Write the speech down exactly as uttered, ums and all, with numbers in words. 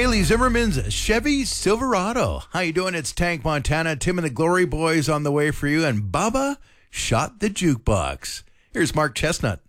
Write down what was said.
Bailey Zimmerman's Chevy Silverado. How you doing? It's Tank Montana. Tim and the Glory Boys on the way for you. And Baba shot the jukebox. Here's Mark Chestnut.